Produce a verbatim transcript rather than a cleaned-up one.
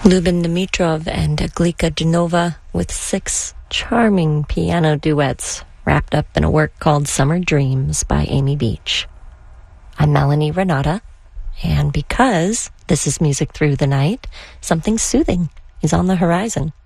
Lubin Dimitrov and Glika Genova with six charming piano duets wrapped up in a work called Summer Dreams by Amy Beach. I'm Melanie Renata, and because this is Music Through the Night, something soothing is on the horizon.